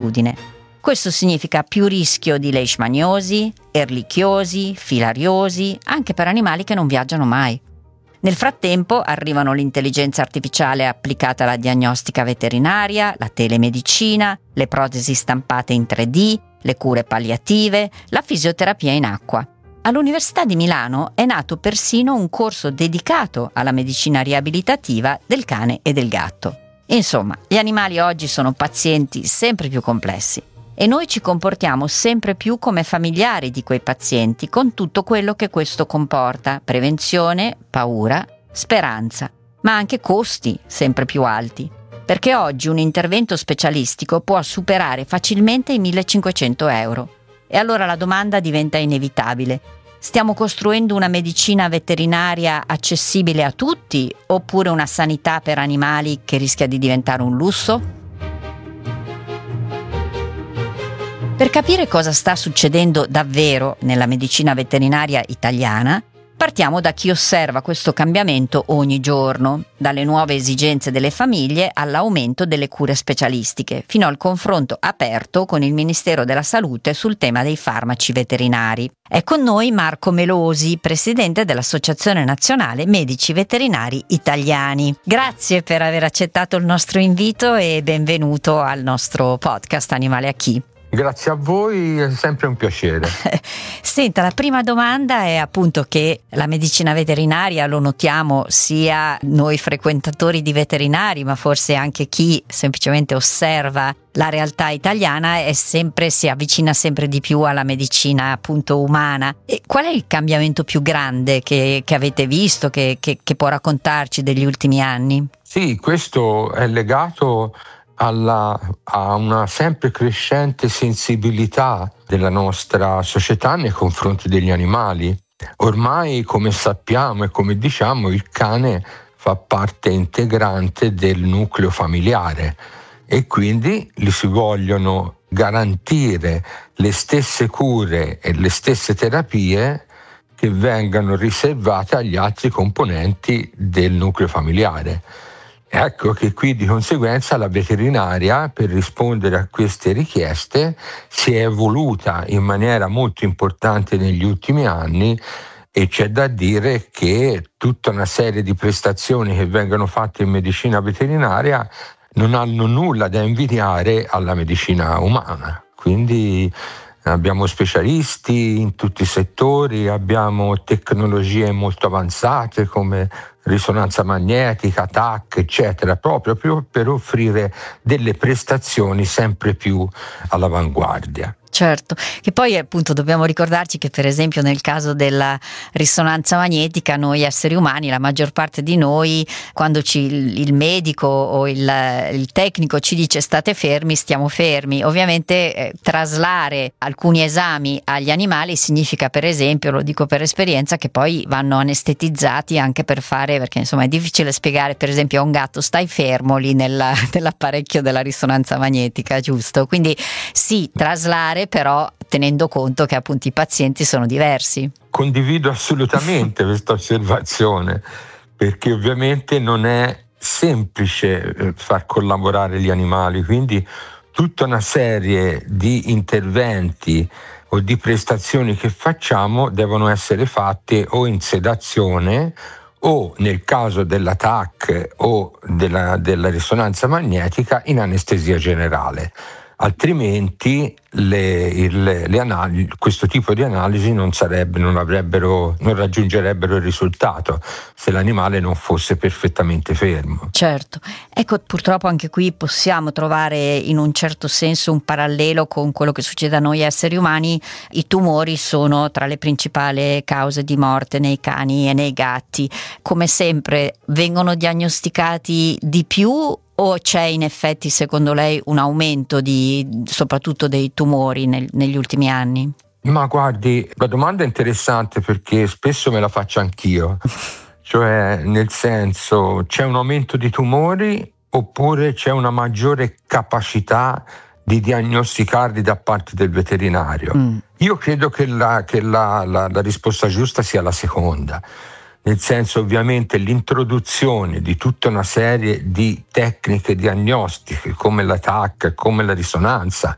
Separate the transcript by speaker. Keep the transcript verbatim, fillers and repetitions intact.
Speaker 1: abitudine. Questo significa più rischio di leishmaniosi, erlichiosi, filariosi, anche per animali che non viaggiano mai. Nel frattempo arrivano l'intelligenza artificiale applicata alla diagnostica veterinaria, la telemedicina, le protesi stampate in tre D, le cure palliative, la fisioterapia in acqua. All'Università di Milano è nato persino un corso dedicato alla medicina riabilitativa del cane e del gatto. Insomma, gli animali oggi sono pazienti sempre più complessi e noi ci comportiamo sempre più come familiari di quei pazienti, con tutto quello che questo comporta: prevenzione, paura, speranza, ma anche costi sempre più alti, perché oggi un intervento specialistico può superare facilmente i millecinquecento euro. E allora la domanda diventa inevitabile: stiamo costruendo una medicina veterinaria accessibile a tutti, oppure una sanità per animali che rischia di diventare un lusso? Per capire cosa sta succedendo davvero nella medicina veterinaria italiana, partiamo da chi osserva questo cambiamento ogni giorno, dalle nuove esigenze delle famiglie all'aumento delle cure specialistiche, fino al confronto aperto con il Ministero della Salute sul tema dei farmaci veterinari. È con noi Marco Melosi, presidente dell'Associazione Nazionale Medici Veterinari Italiani. Grazie per aver accettato il nostro invito e benvenuto al nostro podcast Animale a Chi.
Speaker 2: Grazie a voi, è sempre un piacere.
Speaker 1: Senta, la prima domanda è appunto che la medicina veterinaria, lo notiamo sia noi frequentatori di veterinari, ma forse anche chi semplicemente osserva la realtà italiana, è sempre, si avvicina sempre di più alla medicina appunto umana. E qual è il cambiamento più grande che, che avete visto, che, che, che può raccontarci degli ultimi anni?
Speaker 2: Sì, questo è legato Alla, a una sempre crescente sensibilità della nostra società nei confronti degli animali. Ormai, come sappiamo e come diciamo, il cane fa parte integrante del nucleo familiare e quindi gli si vogliono garantire le stesse cure e le stesse terapie che vengano riservate agli altri componenti del nucleo familiare. Ecco che qui di conseguenza la veterinaria, per rispondere a queste richieste, si è evoluta in maniera molto importante negli ultimi anni e c'è da dire che tutta una serie di prestazioni che vengono fatte in medicina veterinaria non hanno nulla da invidiare alla medicina umana. Quindi abbiamo specialisti in tutti i settori, abbiamo tecnologie molto avanzate come risonanza magnetica, T A C, eccetera, proprio per offrire delle prestazioni sempre più all'avanguardia.
Speaker 1: Certo, che poi appunto dobbiamo ricordarci che per esempio nel caso della risonanza magnetica noi esseri umani, la maggior parte di noi, quando ci, il medico o il, il tecnico ci dice state fermi, stiamo fermi. Ovviamente eh, traslare alcuni esami agli animali significa, per esempio, lo dico per esperienza, che poi vanno anestetizzati anche per fare, perché insomma è difficile spiegare per esempio a un gatto stai fermo lì nella, nell'apparecchio della risonanza magnetica, giusto? Quindi sì, traslare, però tenendo conto che appunto i pazienti sono diversi.
Speaker 2: Condivido assolutamente questa osservazione, perché ovviamente non è semplice far collaborare gli animali, quindi tutta una serie di interventi o di prestazioni che facciamo devono essere fatte o in sedazione o, nel caso della T A C o della, della risonanza magnetica, in anestesia generale. Altrimenti le, il, le analisi, questo tipo di analisi non sarebbe, non avrebbero, non raggiungerebbero il risultato se l'animale non fosse perfettamente fermo.
Speaker 1: Certo, ecco, purtroppo anche qui possiamo trovare in un certo senso un parallelo con quello che succede a noi esseri umani. I tumori sono tra le principali cause di morte nei cani e nei gatti. Come sempre vengono diagnosticati di più, o c'è in effetti secondo lei un aumento di soprattutto dei tumori nel, negli ultimi anni?
Speaker 2: Ma guardi, la domanda è interessante perché spesso me la faccio anch'io, cioè nel senso, c'è un aumento di tumori oppure c'è una maggiore capacità di diagnosticarli da parte del veterinario? Mm. Io credo che, la, che la, la, la risposta giusta sia la seconda. Nel senso, ovviamente, l'introduzione di tutta una serie di tecniche diagnostiche come la T A C, come la risonanza,